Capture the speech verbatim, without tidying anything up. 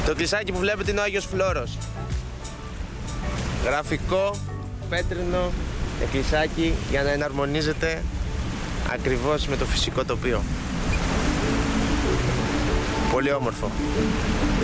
Το εκκλησάκι που βλέπετε είναι ο Άγιος Φλόρος. Γραφικό, πέτρινο εκκλησάκι για να εναρμονίζεται ακριβώς με το φυσικό τοπίο. Πολύ όμορφο.